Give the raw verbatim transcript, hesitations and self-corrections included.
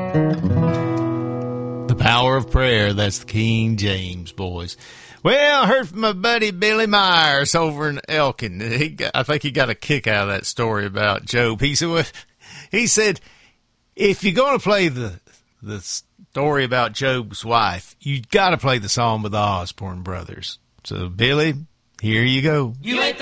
The power of prayer. That's the King James, boys. Well, I heard from my buddy Billy Myers over in Elkin. He got, I think he got a kick out of that story about Job. He said, he said, if you're going to play the the story about Job's wife, you got to play the Psalm of the Osborne brothers. So, Billy, here you go. You ain't